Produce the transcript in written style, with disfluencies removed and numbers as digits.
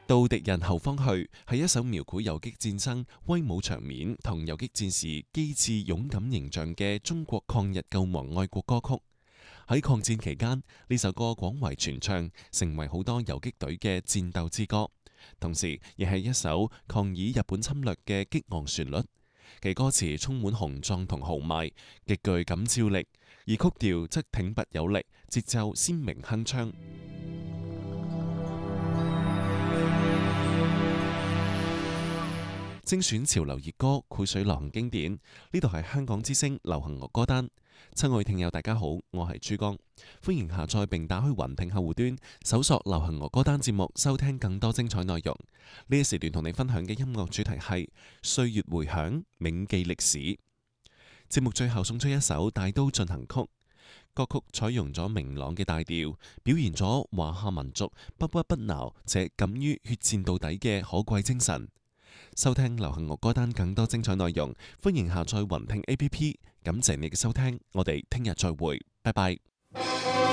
到敵人後方去係一首描繪游擊戰爭威武場面同游擊戰士機智勇敢形象嘅中國抗日救亡愛國歌曲。喺抗戰期間，呢首歌廣為傳唱，成為好多游擊隊嘅戰鬥之歌。同時，亦係一首抗議日本侵略嘅激昂旋律。其歌詞充滿雄壯同豪邁，極具感召力；而曲調則挺拔有力，節奏鮮明鏗鏘。精選潮流熱歌，繪水流行經典。呢度係香港之聲流行樂歌單。親愛聽友大家好，我係珠江，歡迎下載並打開雲聽客戶端，搜索流行樂歌單節目，收聽更多精彩內容。呢一時段同你分享嘅音樂主題係歲月回響，銘記歷史。節目最後送出一首《大刀進行曲》，歌曲採用咗明朗嘅大調，表現咗華夏民族不屈不撓且敢於血戰到底嘅可貴精神。收聽流行樂歌單更多精彩內容，歡迎下載雲聽 APP。感謝你嘅收聽，我哋聽日再會，拜拜。